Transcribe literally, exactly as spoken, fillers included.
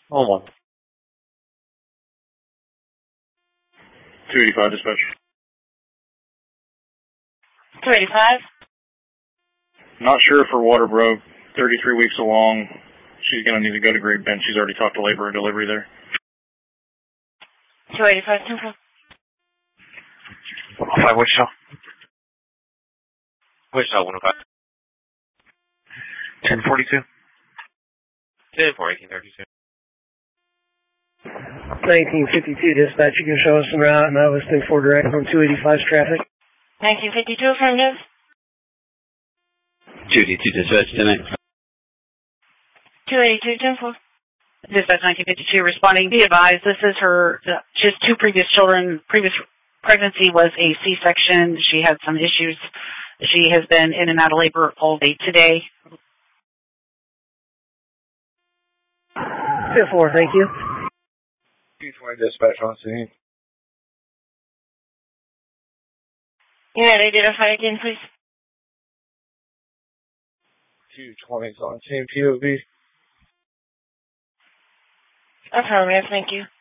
Hold on. two eighty-five dispatch. two eighty-five? Not sure if her water broke. thirty-three weeks along. She's going to need to go to Great Bend. She's already talked to labor and delivery there. two eighty-five, Central. one oh five, Wichita. Wichita, one oh five. ten forty-two. ten four, eighteen thirty-two. nineteen fifty-two, dispatch. You can show us en route, and I was ten four direct from two eighty-five's traffic. nineteen fifty-two, affirmative. two eighty-two, dispatch, ten eight. two eighty-two, ten four. Dispatch nineteen fifty-two responding. Be advised, this is her, she has two previous children. Previous pregnancy was a C-section. She had some issues. She has been in and out of labor all day today. ten four, thank you. two twenty, dispatch on scene. Yeah, identify again, please. two twenty is on scene, P O V. Affirmative, thank you.